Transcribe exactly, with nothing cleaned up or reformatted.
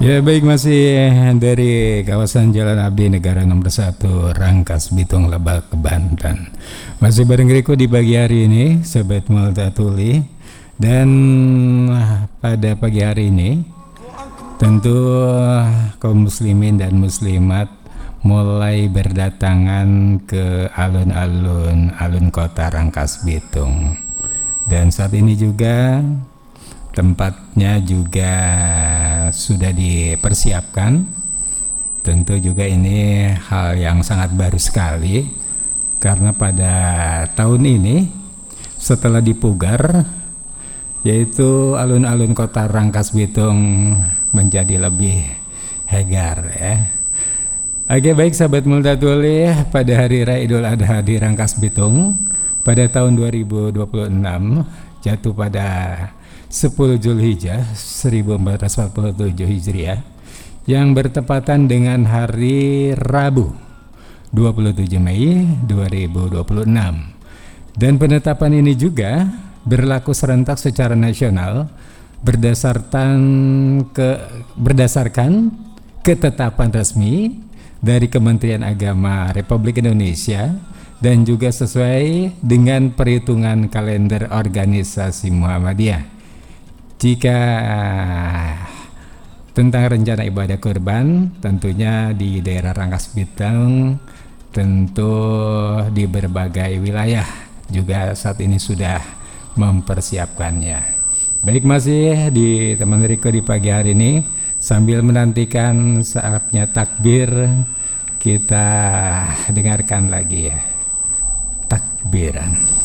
Ya baik, masih dari kawasan Jalan Abdi Negara nomor satu Rangkas Bitung Lebak Banten. Masih bareng Riko di pagi hari ini, Sobat Multatuli. Dan pada pagi hari ini tentu kaum muslimin dan muslimat mulai berdatangan ke alun-alun alun kota Rangkas Bitung. Dan saat ini juga tempatnya juga sudah dipersiapkan. Tentu juga ini hal yang sangat baru sekali, karena pada tahun ini setelah dipugar, yaitu alun-alun kota Rangkas Bitung menjadi lebih hegar ya. Oke baik sahabat Multatuli, pada hari Raya Idul Adha di Rangkas Bitung pada tahun dua ribu dua puluh enam jatuh pada sepuluh Zulhijjah seribu empat ratus empat puluh tujuh Hijriah yang bertepatan dengan hari Rabu dua puluh tujuh Mei dua ribu dua puluh enam. Dan penetapan ini juga berlaku serentak secara nasional berdasarkan ke berdasarkan ketetapan resmi dari Kementerian Agama Republik Indonesia dan juga sesuai dengan perhitungan kalender organisasi Muhammadiyah. Jika tentang rencana ibadah kurban, tentunya di daerah Rangkas Bitung, tentu di berbagai wilayah juga saat ini sudah mempersiapkannya. Baik, masih di teman Riko di pagi hari ini, sambil menantikan saatnya takbir, kita dengarkan lagi ya takbiran.